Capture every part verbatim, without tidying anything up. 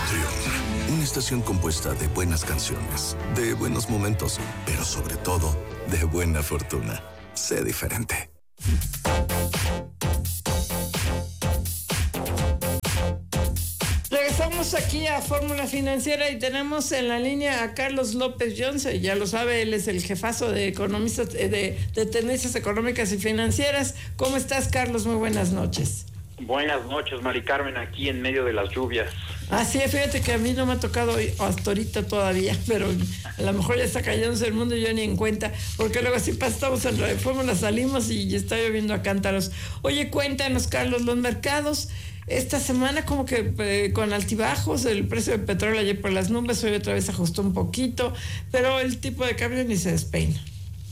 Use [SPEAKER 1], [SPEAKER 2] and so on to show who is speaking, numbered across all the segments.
[SPEAKER 1] Trión, una estación compuesta de buenas canciones, de buenos momentos, pero sobre todo, de buena fortuna. Sé diferente.
[SPEAKER 2] Regresamos aquí a Fórmula Financiera y tenemos en la línea a Carlos López Jones. Ya lo sabe, él es el jefazo de economistas de, de tendencias económicas y financieras. ¿Cómo estás, Carlos? Muy buenas noches.
[SPEAKER 3] Buenas noches, Mari Carmen, aquí en medio de las lluvias.
[SPEAKER 2] Ah, sí, fíjate que a mí no me ha tocado hasta ahorita todavía, pero a lo mejor ya está cayéndose el mundo y yo ni en cuenta, porque luego así pasa, estamos en la fórmula, salimos y está lloviendo a cántaros. Oye, cuéntanos, Carlos, los mercados esta semana como que eh, con altibajos, el precio del petróleo ayer por las nubes, hoy otra vez ajustó un poquito, pero el tipo de cambio ni se despeina.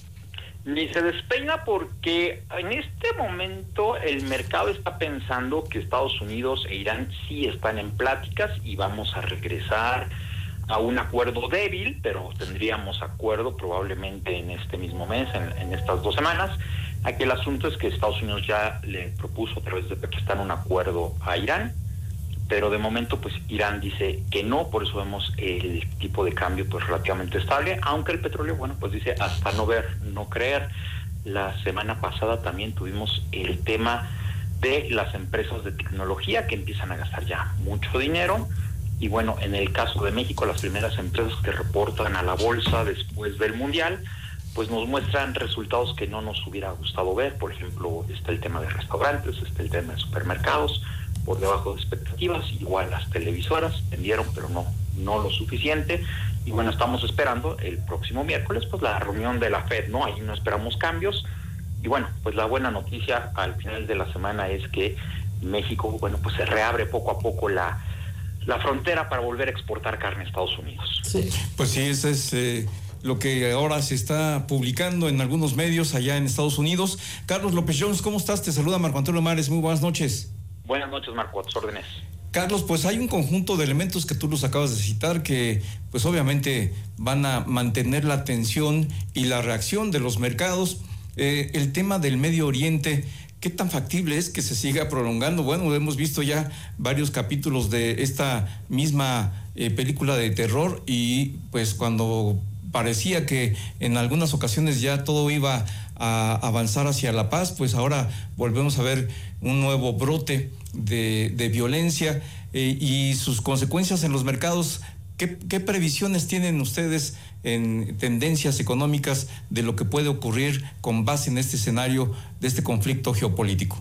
[SPEAKER 3] Ni se despeina porque en este momento el mercado está pensando que Estados Unidos e Irán sí están en pláticas y vamos a regresar a un acuerdo débil, pero tendríamos acuerdo probablemente en este mismo mes, en, en estas dos semanas. Aquí el asunto es que Estados Unidos ya le propuso a través de Pakistán un acuerdo a Irán, pero de momento pues Irán dice que no, por eso vemos el tipo de cambio pues relativamente estable, aunque el petróleo, bueno, pues dice hasta no ver, no creer. La semana pasada también tuvimos el tema de las empresas de tecnología que empiezan a gastar ya mucho dinero, y bueno, en el caso de México, las primeras empresas que reportan a la bolsa después del Mundial, pues nos muestran resultados que no nos hubiera gustado ver. Por ejemplo, está el tema de restaurantes, está el tema de supermercados, por debajo de expectativas. Igual las televisoras vendieron, pero no, no lo suficiente. Y bueno, estamos esperando el próximo miércoles, pues la reunión de la Fed, ¿no? Ahí no esperamos cambios. Y bueno, pues la buena noticia al final de la semana es que México, bueno, pues se reabre poco a poco la, la frontera para volver a exportar carne a Estados Unidos.
[SPEAKER 4] Sí. Pues sí, ese es eh, lo que ahora se está publicando en algunos medios allá en Estados Unidos. Carlos López Jones, ¿cómo estás? Te saluda Marco Antonio Mares, muy buenas noches.
[SPEAKER 3] Buenas noches, Marco, a tus órdenes.
[SPEAKER 4] Carlos, pues hay un conjunto de elementos que tú los acabas de citar que pues obviamente van a mantener la atención y la reacción de los mercados. Eh, el tema del Medio Oriente, ¿qué tan factible es que se siga prolongando? Bueno, hemos visto ya varios capítulos de esta misma eh, película de terror y pues cuando parecía que en algunas ocasiones ya todo iba a avanzar hacia la paz, pues ahora volvemos a ver un nuevo brote de, de violencia eh, y sus consecuencias en los mercados. ¿Qué, ¿Qué previsiones tienen ustedes en tendencias económicas de lo que puede ocurrir con base en este escenario de este conflicto geopolítico?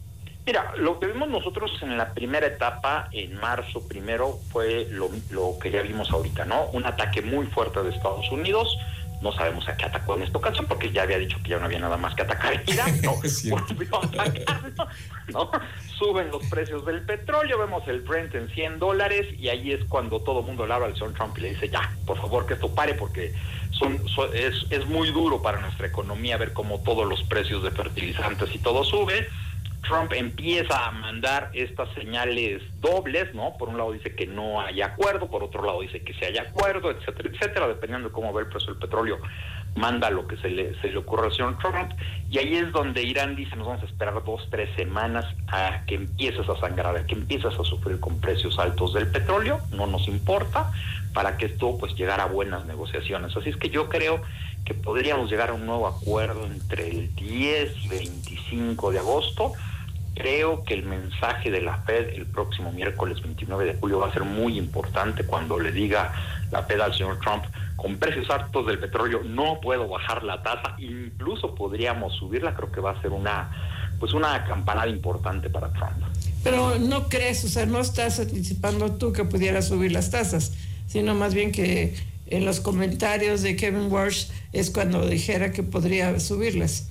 [SPEAKER 3] Mira, lo que vimos nosotros en la primera etapa, en marzo primero, fue lo, lo que ya vimos ahorita, ¿no? Un ataque muy fuerte de Estados Unidos. No sabemos a qué atacó en esta ocasión, porque ya había dicho que ya no había nada más que atacar en Irán. No, volvió a atacar, ¿no? ¿no? Suben los precios del petróleo, vemos el Brent en cien dólares, y ahí es cuando todo el mundo le habla al señor Trump y le dice, ya, por favor, que esto pare, porque son, son es, es muy duro para nuestra economía ver cómo todos los precios de fertilizantes y todo sube. Trump empieza a mandar estas señales dobles, ¿no? Por un lado dice que no hay acuerdo, por otro lado dice que sí hay acuerdo, etcétera, etcétera, dependiendo de cómo ve el precio del petróleo, manda lo que se le, se le ocurre al señor Trump, y ahí es donde Irán dice, nos vamos a esperar dos, tres semanas a que empieces a sangrar, a que empieces a sufrir con precios altos del petróleo, no nos importa, para que esto pues llegara a buenas negociaciones. Así es que yo creo que podríamos llegar a un nuevo acuerdo entre el diez y veinticinco de agosto. Creo que el mensaje de la Fed el próximo miércoles veintinueve de julio va a ser muy importante cuando le diga la Fed al señor Trump, con precios altos del petróleo no puedo bajar la tasa, incluso podríamos subirla. Creo que va a ser una pues una campanada importante para Trump.
[SPEAKER 2] Pero no crees, o sea, no estás anticipando tú que pudiera subir las tasas, sino más bien que en los comentarios de Kevin Warsh es cuando dijera que podría subirlas.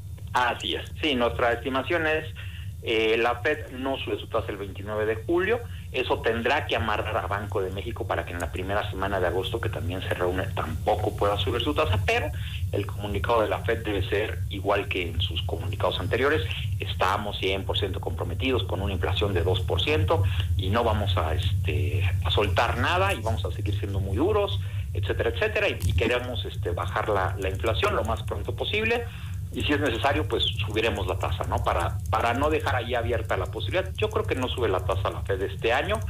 [SPEAKER 3] Así es, sí, nuestra estimación es Eh, la Fed no sube su tasa el veintinueve de julio, eso tendrá que amarrar a Banco de México para que en la primera semana de agosto, que también se reúne, tampoco pueda subir su tasa, pero el comunicado de la Fed debe ser igual que en sus comunicados anteriores. Estamos cien por ciento comprometidos con una inflación de dos por ciento y no vamos a, este, a soltar nada y vamos a seguir siendo muy duros, etcétera, etcétera, y, y queremos este, bajar la, la inflación lo más pronto posible. Y si es necesario, pues subiremos la tasa, ¿no? Para para no dejar ahí abierta la posibilidad. Yo creo que no sube la tasa la Fed este año,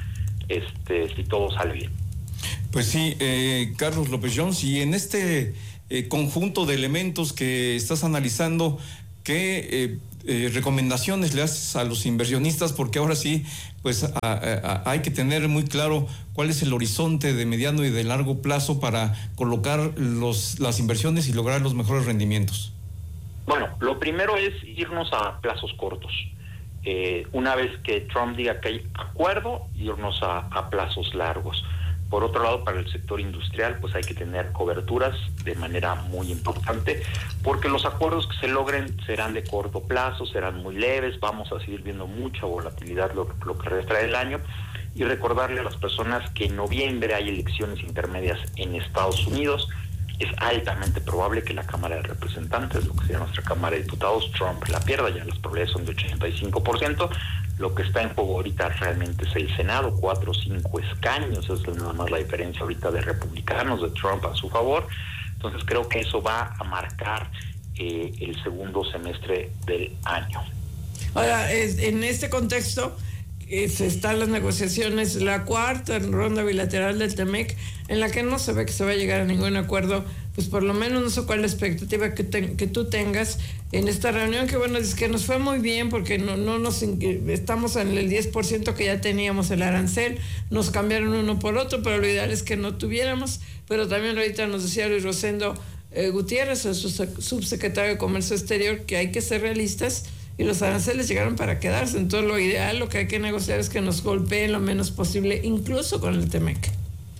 [SPEAKER 3] este, si todo sale bien.
[SPEAKER 4] Pues sí, eh, Carlos López Jones, y en este eh, conjunto de elementos que estás analizando, ¿qué eh, eh, recomendaciones le haces a los inversionistas? Porque ahora sí, pues a, a, hay que tener muy claro cuál es el horizonte de mediano y de largo plazo para colocar los, las inversiones y lograr los mejores rendimientos.
[SPEAKER 3] Bueno, lo primero es irnos a plazos cortos. Eh, una vez que Trump diga que hay acuerdo, irnos a, a plazos largos. Por otro lado, para el sector industrial, pues hay que tener coberturas de manera muy importante, porque los acuerdos que se logren serán de corto plazo, serán muy leves, vamos a seguir viendo mucha volatilidad lo, lo que resta del año, y recordarle a las personas que en noviembre hay elecciones intermedias en Estados Unidos. Es altamente probable que la Cámara de Representantes, lo que sería nuestra Cámara de Diputados, Trump la pierda, ya las probabilidades son de ochenta y cinco por ciento. Lo que está en juego ahorita realmente es el Senado, cuatro o cinco escaños, es nada más la diferencia ahorita de republicanos, de Trump a su favor. Entonces creo que eso va a marcar eh, el segundo semestre del año.
[SPEAKER 2] Ahora, es, en este contexto, se están las negociaciones, la cuarta ronda bilateral del TEMEC, en la que no se ve que se va a llegar a ningún acuerdo. Pues por lo menos no sé cuál es la expectativa que, te, que tú tengas en esta reunión, que bueno, es que nos fue muy bien porque no, no nos estamos en el diez por ciento que ya teníamos el arancel, nos cambiaron uno por otro, pero lo ideal es que no tuviéramos. Pero también ahorita nos decía Luis Rosendo eh, Gutiérrez, el subsecretario de Comercio Exterior, que hay que ser realistas y los aranceles llegaron para quedarse. Entonces lo ideal, lo que hay que negociar es que nos golpeen lo menos posible, incluso con el TEMEC.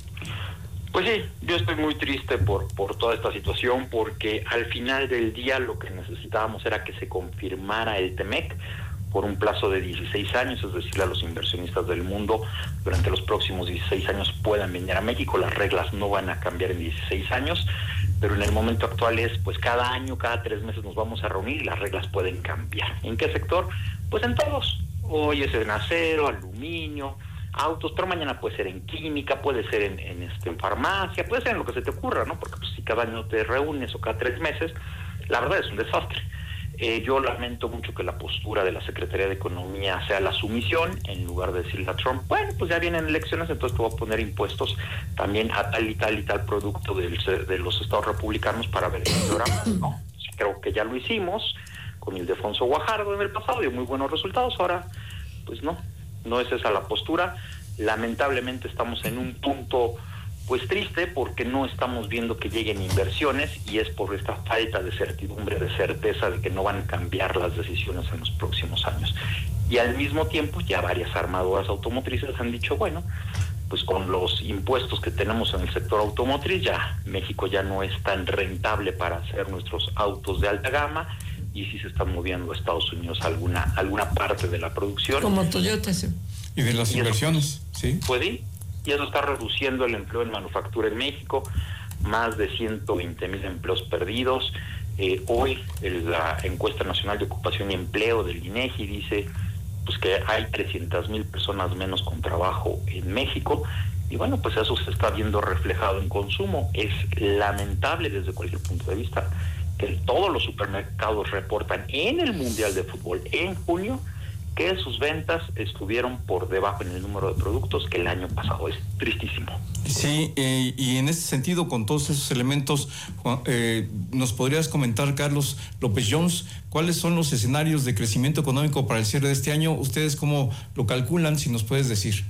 [SPEAKER 3] Pues sí, yo estoy muy triste por, por toda esta situación, porque al final del día lo que necesitábamos era que se confirmara el TEMEC por un plazo de dieciséis años, es decir, a los inversionistas del mundo durante los próximos dieciséis años puedan venir a México. Las reglas no van a cambiar en dieciséis años, pero en el momento actual es, pues cada año, cada tres meses nos vamos a reunir y las reglas pueden cambiar. ¿En qué sector? Pues en todos. Hoy es en acero, aluminio, autos, pero mañana puede ser en química, puede ser en, en, este, en farmacia, puede ser en lo que se te ocurra, ¿no? Porque pues, si cada año te reúnes o cada tres meses, la verdad es un desastre. Eh, yo lamento mucho que la postura de la Secretaría de Economía sea la sumisión, en lugar de decirle a Trump, bueno, pues ya vienen elecciones, entonces te voy a poner impuestos también a tal y tal y tal producto del, de los estados republicanos para ver el programa, ¿no? Creo que ya lo hicimos con Ildefonso Guajardo en el pasado, dio muy buenos resultados. Ahora, pues no, no es esa la postura. Lamentablemente estamos en un punto pues triste, porque no estamos viendo que lleguen inversiones, y es por esta falta de certidumbre, de certeza de que no van a cambiar las decisiones en los próximos años. Y al mismo tiempo ya varias armadoras automotrices han dicho, bueno, pues con los impuestos que tenemos en el sector automotriz, ya México ya no es tan rentable para hacer nuestros autos de alta gama, y sí se están moviendo a Estados Unidos alguna alguna parte de la producción.
[SPEAKER 2] Como Toyota, sí.
[SPEAKER 4] Y de las y inversiones, eso, ¿sí?
[SPEAKER 3] Pues sí, y eso está reduciendo el empleo en manufactura en México, más de ciento veinte mil empleos perdidos. Eh, hoy el, la encuesta nacional de ocupación y empleo del INEGI dice pues que hay trescientas mil personas menos con trabajo en México, y bueno, pues eso se está viendo reflejado en consumo. Es lamentable desde cualquier punto de vista que todos los supermercados reportan en el Mundial de Fútbol en junio que sus ventas estuvieron por debajo en el número de productos que el año pasado. Es tristísimo.
[SPEAKER 4] Sí, eh, y en ese sentido, con todos esos elementos, eh, ¿nos podrías comentar, Carlos López Jones, cuáles son los escenarios de crecimiento económico para el cierre de este año? ¿Ustedes cómo lo calculan, si nos puedes decir?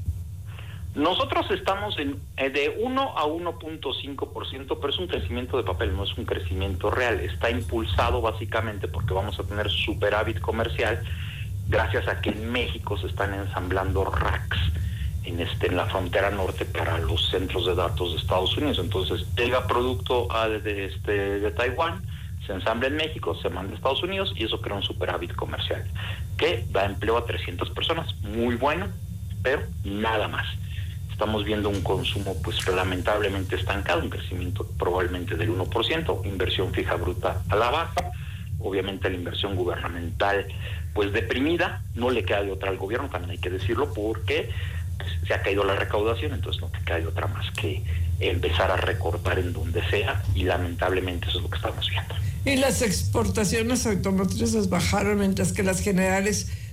[SPEAKER 3] Nosotros estamos en eh, de uno a uno punto cinco por ciento, pero es un crecimiento de papel, no es un crecimiento real. Está impulsado básicamente porque vamos a tener superávit comercial, gracias a que en México se están ensamblando racks en este en la frontera norte para los centros de datos de Estados Unidos. Entonces llega producto a, de, este, de Taiwán, se ensambla en México, se manda a Estados Unidos, y eso crea un superávit comercial que da empleo a trescientas personas. Muy bueno, pero nada más. Estamos viendo un consumo pues lamentablemente estancado, un crecimiento probablemente del uno por ciento, inversión fija bruta a la baja, obviamente la inversión gubernamental pues deprimida, no le queda de otra al gobierno, también hay que decirlo, porque se ha caído la recaudación, entonces no te queda de otra más que empezar a recortar en donde sea, y lamentablemente eso es lo que estamos viendo.
[SPEAKER 2] Y las exportaciones automotrices bajaron, mientras que las generales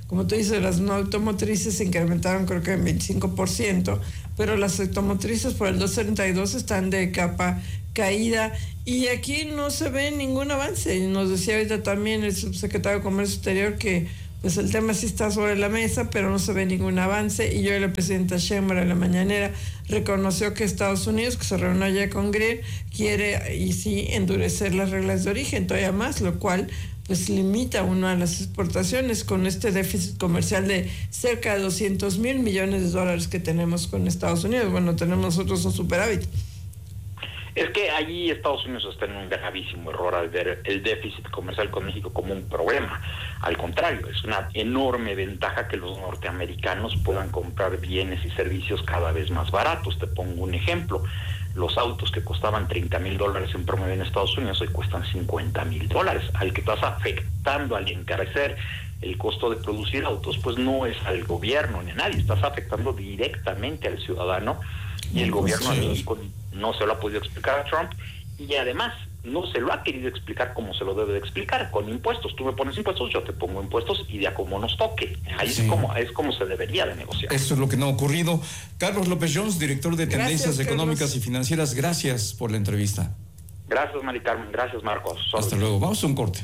[SPEAKER 2] como tú dices, las no automotrices se incrementaron creo que en veinticinco por ciento, pero las automotrices por el doscientos treinta y dos están de capa caída y aquí no se ve ningún avance. Nos decía ahorita también el subsecretario de Comercio Exterior que pues el tema sí está sobre la mesa, pero no se ve ningún avance. Y hoy la presidenta Sheinbaum en la mañanera reconoció que Estados Unidos, que se reunió ayer con Greer, quiere y sí endurecer las reglas de origen todavía más, lo cual pues limita uno a las exportaciones con este déficit comercial de cerca de doscientos mil millones de dólares que tenemos con Estados Unidos. Bueno, tenemos nosotros un superávit.
[SPEAKER 3] Es que allí Estados Unidos está en un gravísimo error al ver el déficit comercial con México como un problema. Al contrario, es una enorme ventaja que los norteamericanos puedan comprar bienes y servicios cada vez más baratos. Te pongo un ejemplo. Los autos que costaban treinta mil dólares en promedio en Estados Unidos hoy cuestan cincuenta mil dólares. Al que estás afectando al encarecer el costo de producir autos, pues no es al gobierno ni a nadie. Estás afectando directamente al ciudadano y el gobierno de México no se lo ha podido explicar a Trump y además no se lo ha querido explicar como se lo debe de explicar, con impuestos. Tú me pones impuestos, yo te pongo impuestos y de a como nos toque. Ahí sí. es como es como se debería de negociar.
[SPEAKER 4] Esto es lo que no ha ocurrido. Carlos López Jones, director de Tendencias gracias, Económicas Carlos. y Financieras, gracias por la entrevista.
[SPEAKER 3] Gracias, Mari Carmen. Gracias, Marcos.
[SPEAKER 4] Hasta Sorry. luego. Vamos a un corte.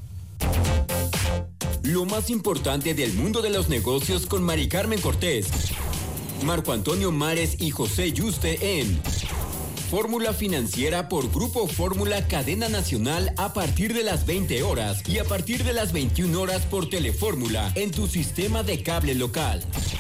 [SPEAKER 5] Lo más importante del mundo de los negocios con Mari Carmen Cortés, Marco Antonio Mares y José Yuste en Fórmula Financiera por Grupo Fórmula Cadena Nacional a partir de las veinte horas y a partir de las veintiuna horas por Telefórmula en tu sistema de cable local.